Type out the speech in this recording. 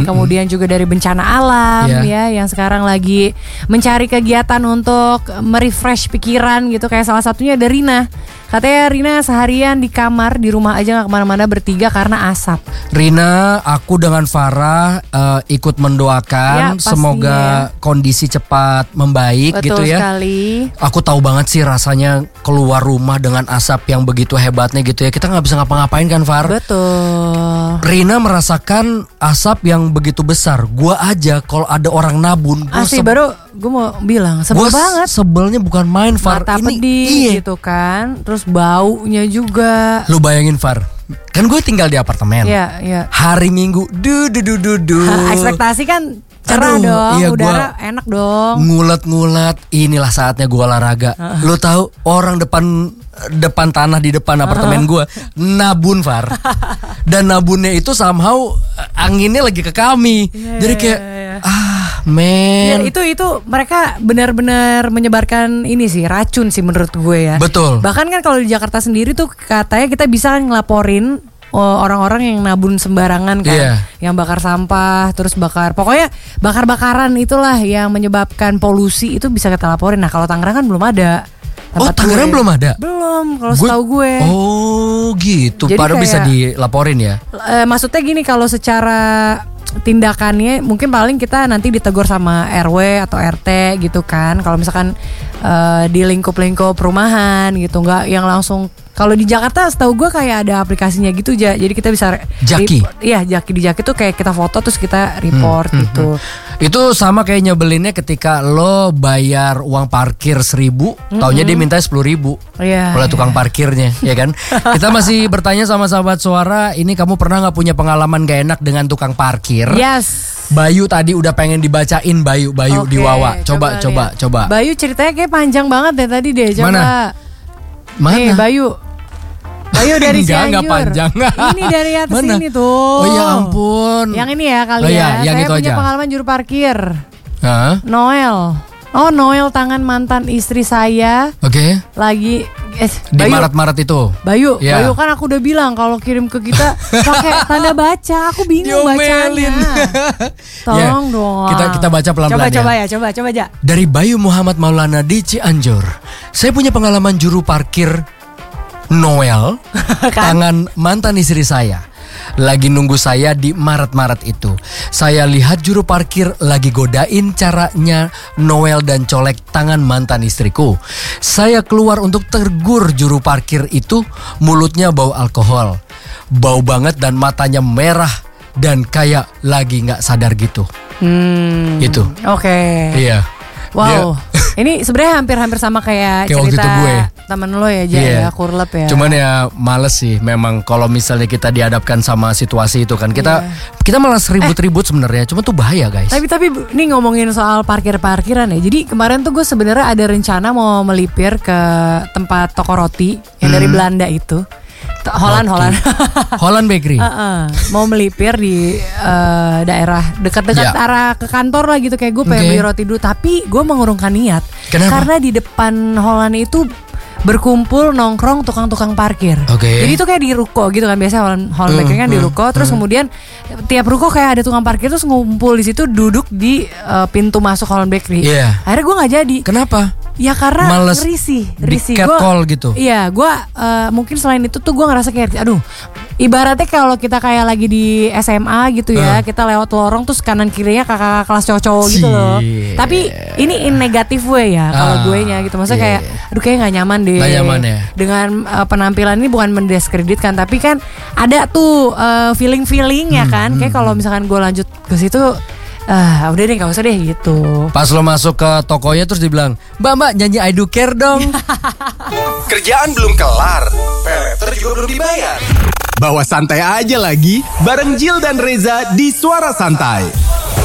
kemudian juga dari bencana alam ya, yang sekarang lagi mencari kegiatan untuk merefresh pikiran gitu. Kayak salah satunya ada Rina. Katanya Rina seharian di kamar, di rumah aja gak kemana-mana bertiga karena asap. Rina, aku dengan Farah ikut mendoakan semoga kondisi cepat membaik. Betul gitu ya. Sekali. Aku tahu banget sih rasanya keluar rumah dengan asap yang begitu hebatnya gitu ya. Kita gak bisa ngapa-ngapain kan, Far? Betul. Rina merasakan asap yang begitu besar. Gua aja kalau ada orang nabun, baru gue mau bilang sebel banget. Sebelnya bukan main, Far. Mata pedih gitu kan. Terus baunya juga. Lu bayangin, Far, kan gue tinggal di apartemen. Iya. Hari Minggu, ekspektasi kan cerah dong, udara enak dong. Ngulet-ngulet, inilah saatnya gue olahraga. Lu tahu orang depan tanah di depan apartemen gue nabun, Far. Dan nabunnya itu somehow anginnya lagi ke kami. Jadi kayak men. Ya, itu mereka benar-benar menyebarkan ini sih, racun sih menurut gue ya. Betul. Bahkan kan kalau di Jakarta sendiri tuh katanya kita bisa ngelaporin orang-orang yang nabun sembarangan kan, yang bakar sampah, terus pokoknya bakar-bakaran itulah yang menyebabkan polusi, itu bisa kita laporin. Nah kalau Tangerang kan belum ada. Tangerang belum ada? Belum, kalau setahu gue. Oh gitu, padahal bisa dilaporin ya? Maksudnya gini, kalau secara tindakannya mungkin paling kita nanti ditegur sama RW atau RT gitu kan. Kalau misalkan di lingkup-lingkup perumahan gitu, nggak yang langsung. Kalau di Jakarta setahu gue kayak ada aplikasinya gitu, jadi kita bisa Jaki. Iya, Jaki. Di Jaki tuh kayak kita foto terus kita report gitu. Itu sama kayak nyebelinnya ketika lo bayar uang parkir 1.000, taunya dia minta 10.000 oleh tukang parkirnya, ya kan? Kita masih bertanya sama sahabat suara, ini kamu pernah nggak punya pengalaman gak enak dengan tukang parkir? Yes. Bayu tadi udah pengen dibacain Bayu di Wawa. Coba. Bayu ceritanya kayak panjang banget ya tadi deh. Coba. Mana? Nih, Bayu dari Cianjur. Enggak panjang. Ini dari atas ini tuh. Oh ya ampun. Yang ini ya kali ya. Yang saya itu punya aja. pengalaman juru parkir. Noel tangan mantan istri saya. Oke. Lagi di Maret itu. Bayu kan aku udah bilang kalau kirim ke kita pakai tanda baca. Aku bingung bacanya. Tolong dong. Kita baca pelan-pelan Coba aja. Dari Bayu Muhammad Maulana di Cianjur. Saya punya pengalaman juru parkir Noel tangan mantan istri saya. Lagi nunggu saya di Maret itu. Saya lihat juru parkir lagi godain caranya Noel dan colek tangan mantan istriku. Saya keluar untuk tegur juru parkir itu. Mulutnya bau alkohol, bau banget, dan matanya merah dan kayak lagi gak sadar gitu. Itu. Oke. Iya. Wow. Ini sebenarnya hampir sama kayak cerita temen lo ya, ya, Kurlep ya. Cuman ya males sih memang kalau misalnya kita dihadapkan sama situasi itu kan. Kita malas ribut-ribut sebenarnya. Cuma tuh bahaya, guys. Tapi ini ngomongin soal parkiran ya. Jadi kemarin tuh gue sebenarnya ada rencana mau melipir ke tempat toko roti yang dari Belanda itu. Holland Bakery. Mau melipir di daerah dekat-dekat arah ke kantor lah gitu. Kayak gue pengen beli roti dulu, tapi gue mengurungkan niat. Kenapa? Karena di depan Holland itu berkumpul nongkrong tukang-tukang parkir. Jadi itu kayak di ruko gitu kan, biasanya Holland Bakery kan di ruko. Terus kemudian tiap ruko kayak ada tukang parkir terus ngumpul di situ, duduk di pintu masuk Holland Bakery. Akhirnya gue nggak jadi. Kenapa? Ya karena males risih catcall gitu. Iya, gue mungkin selain itu tuh gue ngerasa kayak ibaratnya kalau kita kayak lagi di SMA gitu ya, kita lewat lorong terus kanan kirinya kakak kelas cowok-cowok gitu loh. Tapi ini in negative way ya kalau gue nya gitu. Maksudnya kayak kayak gak nyaman deh. Gak nyaman ya. Dengan penampilan ini bukan mendiskreditkan, tapi kan ada tuh feeling ya kan. Kayak kalau misalkan gue lanjut ke situ, udah deh gak usah deh gitu. Pas lo masuk ke tokonya terus dibilang, Mbak nyanyi I Do Care dong. Kerjaan belum kelar, peleter juga belum dibayar. Bawa santai aja lagi bareng Jill dan Reza di Suara Santai.